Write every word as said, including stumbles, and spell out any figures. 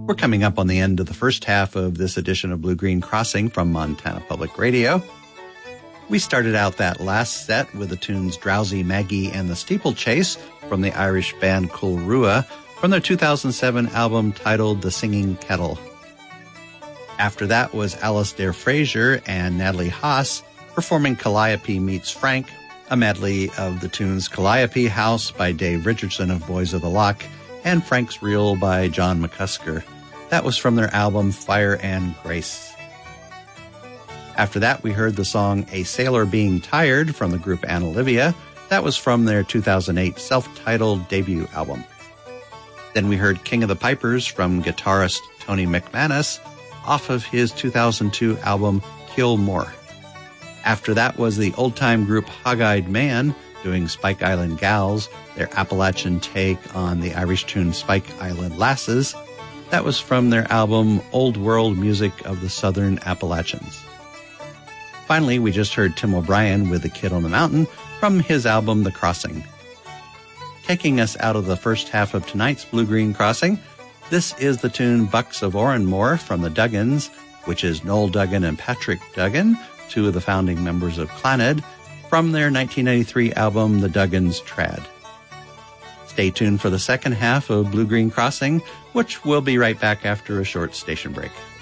We're coming up on the end of the first half of this edition of Blue Green Crossing from Montana Public Radio. We started out that last set with the tunes Drowsy Maggie and the Steeplechase from the Irish band Cúl Rua from their two thousand seven album titled The Singing Kettle. After that was Alistair Fraser and Natalie Haas performing Calliope Meets Frank, a medley of the tunes Calliope House by Dave Richardson of Boys of the Loch and Frank's Reel by John McCusker. That was from their album Fire and Grace. After that, we heard the song A Sailor Being Tired from the group Anna Livia. That was from their two thousand eight self-titled debut album. Then we heard King of the Pipers from guitarist Tony McManus off of his two thousand two album Kill More. After that was the old-time group Hog-Eyed Man doing Spike Island Gals, their Appalachian take on the Irish tune Spike Island Lasses. That was from their album Old World Music of the Southern Appalachians. Finally, we just heard Tim O'Brien with The Kid on the Mountain from his album The Crossing. Taking us out of the first half of tonight's Blue Green Crossing, this is the tune Bucks of Oranmore from the Duggans, which is Noel Duggan and Patrick Duggan, two of the founding members of Clannad, from their nineteen ninety-three album The Duggans Trad. Stay tuned for the second half of Blue Green Crossing, which will be right back after a short station break.